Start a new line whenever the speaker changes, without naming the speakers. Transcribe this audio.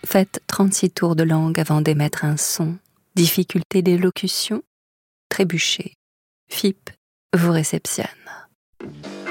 Faites 36 tours de langue avant d'émettre un son. Difficulté d'élocution, trébuchez. FIP vous réceptionne.